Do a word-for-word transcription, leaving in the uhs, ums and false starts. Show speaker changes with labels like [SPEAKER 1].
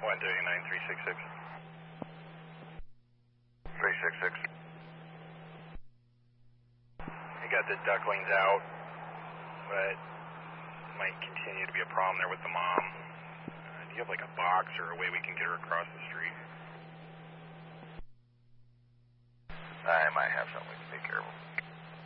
[SPEAKER 1] one thirty-nine, three six six. three six six. You got the ducklings out, but might continue to be a problem there with the mom. Uh, do you have like a box or a way we can get her across the street?
[SPEAKER 2] I might have something we can take care of.